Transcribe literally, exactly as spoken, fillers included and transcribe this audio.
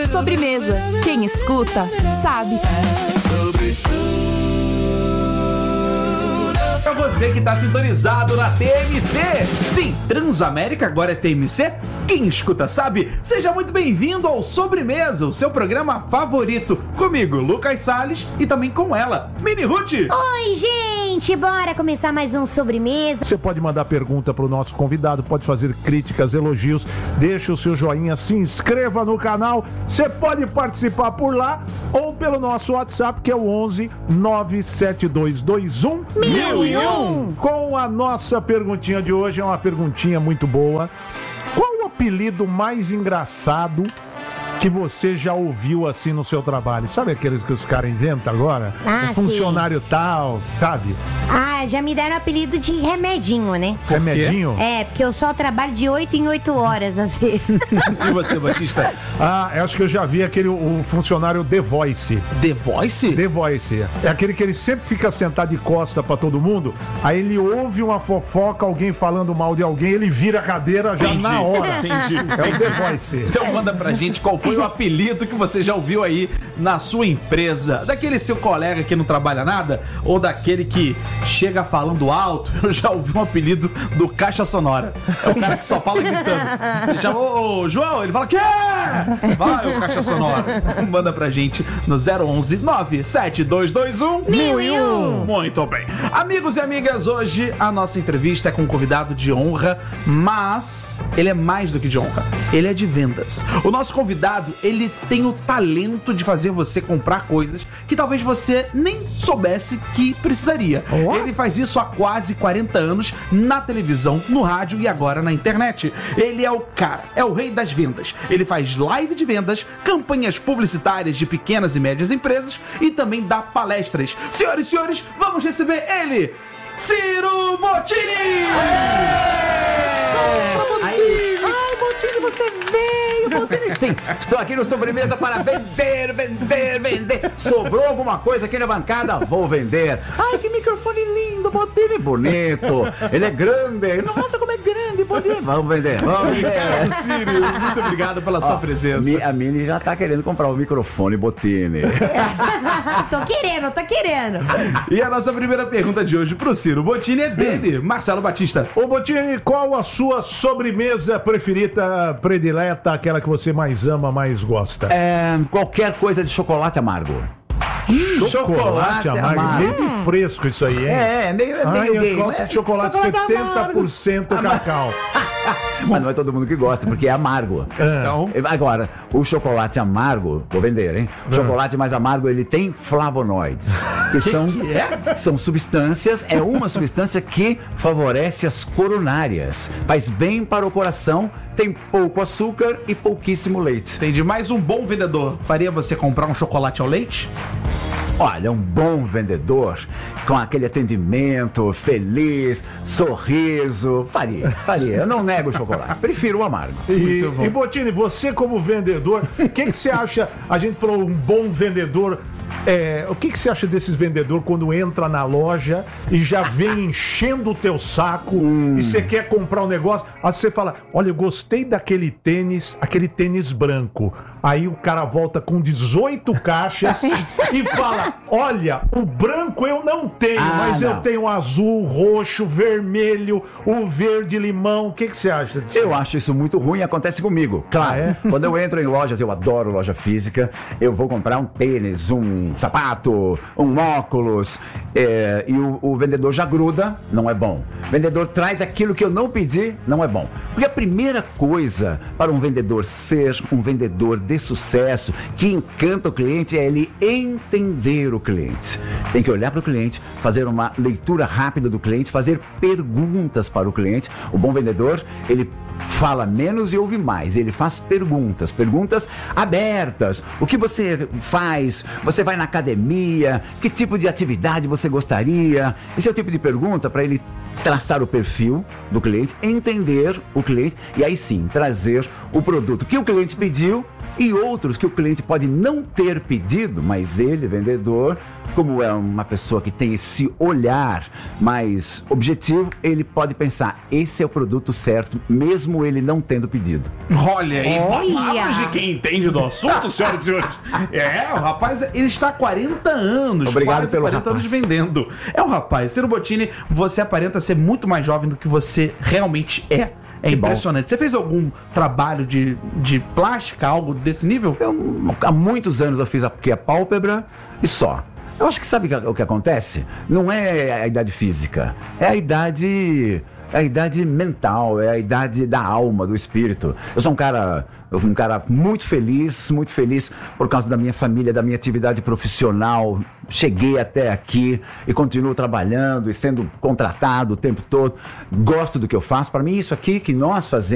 Sobremesa. Quem escuta, sabe. Pra você que tá sintonizado na T M C. Sim, Transamérica agora é T M C. Quem escuta sabe. Seja muito bem-vindo ao Sobremesa, o seu programa favorito. Comigo, Lucas Salles, e também com ela, Mini Ruth. Oi, gente, bora começar mais um Sobremesa. Você pode mandar pergunta pro nosso convidado, pode fazer críticas, elogios, deixa o seu joinha, se inscreva no canal. Você pode participar por lá ou pelo nosso WhatsApp, que é o onze nove sete dois dois um mil e um. Com a nossa perguntinha de hoje, é uma perguntinha muito boa. Qual o apelido mais engraçado que você já ouviu assim no seu trabalho? Sabe aqueles que os caras inventam agora? Ah, o funcionário sim. tal, sabe? Ah, já me deram apelido de remedinho, né? Remedinho? É, porque eu só trabalho de oito em oito horas, assim. E você, Batista? Ah, eu acho que eu já vi aquele, o funcionário The Voice. The Voice? The Voice. É aquele que ele sempre fica sentado de costa pra todo mundo, aí ele ouve uma fofoca, alguém falando mal de alguém, ele vira a cadeira já Entendi, na hora. entendi. É o The Voice. Então manda pra gente qual foi o apelido que você já ouviu aí na sua empresa. Daquele seu colega que não trabalha nada, ou daquele que chega falando alto. Eu já ouvi um apelido do Caixa Sonora. É o cara que só fala gritando. Ele chama, ô João, ele fala, quê? Vai, o Caixa Sonora. Manda pra gente no zero onze nove sete dois dois um mil e um. Muito bem. Amigos e amigas, hoje a nossa entrevista é com um convidado de honra, mas ele é mais do que de honra. Ele é de vendas. O nosso convidado, ele tem o talento de fazer você comprar coisas que talvez você nem soubesse que precisaria. Oh. Ele faz isso há quase quarenta anos na televisão, no rádio e agora na internet. Ele é o cara, é o rei das vendas. Ele faz live de vendas, campanhas publicitárias de pequenas e médias empresas e também dá palestras. Senhoras e senhores, vamos receber ele, Ciro Bottini! Aí, ai, Bottini, você veio, Bottini. Sim, estou aqui no Sobremesa para vender, vender, vender. Sobrou alguma coisa aqui na bancada? Vou vender. Ai, que microfone lindo, Bottini, bonito. Ele é grande. Nossa, como é grande, Bottini. Vamos vender, vamos vender. Ciro, muito obrigado pela sua Ó, presença. A Mini já tá querendo comprar o microfone, Bottini. Tô querendo, tô querendo. E a nossa primeira pergunta de hoje pro Ciro Bottini é dele, Marcelo Batista. Ô Bottini, qual a sua sobremesa preferida, predileta, aquela que você mais ama, mais gosta? É, qualquer coisa de chocolate amargo. Hum, chocolate amargo. amargo. Meio de fresco isso aí, hein? É, é meio, é Ai, meio eu gay, gosto né? de chocolate, chocolate setenta por cento cacau. Mas não é todo mundo que gosta, porque é amargo. É. Então, Agora, o chocolate amargo, vou vender, hein? O chocolate mais amargo, ele tem flavonoides, que, Que são, que é? são substâncias, é uma substância que favorece as coronárias, faz bem para o coração, tem pouco açúcar e pouquíssimo leite. entendi. Mais um bom vendedor faria você comprar um chocolate ao leite? Olha, um bom vendedor, com aquele atendimento feliz, sorriso, faria, faria. Eu não nego o chocolate, prefiro o amargo. E, Muito bom. e Bottini, você como vendedor, o que, que você acha? A gente falou um bom vendedor. É, o que, que você acha desses vendedores quando entra na loja e já vem enchendo o teu saco Hum. e você quer comprar um negócio, aí você fala, olha, eu gostei daquele tênis, aquele tênis branco. Aí o cara volta com dezoito caixas e fala, olha, o branco eu não tenho, Ah, mas não. eu tenho azul, roxo, vermelho, o verde limão. O que, que você acha disso? Eu acho isso muito ruim, acontece comigo. Claro, Ah, é? quando eu entro em lojas, eu adoro loja física, eu vou comprar um tênis, um sapato, um óculos, é, e o, o vendedor já gruda, não é bom. O vendedor traz aquilo que eu não pedi, não é bom. Porque a primeira coisa para um vendedor ser um vendedor de sucesso, que encanta o cliente, é ele entender o cliente. Tem que olhar para o cliente, fazer uma leitura rápida do cliente, fazer perguntas para o cliente. O bom vendedor, ele fala menos e ouve mais. Ele faz perguntas, perguntas abertas. O que você faz? Você vai na academia? Que tipo de atividade você gostaria? Esse é o tipo de pergunta para ele traçar o perfil do cliente, entender o cliente e aí sim trazer o produto que o cliente pediu E outros que o cliente pode não ter pedido, mas ele, vendedor, como é uma pessoa que tem esse olhar mais objetivo, ele pode pensar, esse é o produto certo, mesmo ele não tendo pedido. Olha aí, Olha. palavras de quem entende do assunto, senhoras e senhores. É, o rapaz, ele está há quarenta anos, Obrigado quase pelo quarenta anos rapaz. vendendo. É um rapaz. Ciro Bottini, você aparenta ser muito mais jovem do que você realmente é. É Que bom. impressionante. Você fez algum trabalho de, de plástica, algo desse nível? Eu, há muitos anos eu fiz aqui a pálpebra e só. Eu acho que sabe o que acontece? Não é a idade física, é a idade, é a idade mental, é a idade da alma, do espírito. Eu sou um cara, um cara muito feliz, muito feliz por causa da minha família, da minha atividade profissional. Cheguei até aqui e continuo trabalhando e sendo contratado o tempo todo. Gosto do que eu faço. Para mim, isso aqui que nós fazemos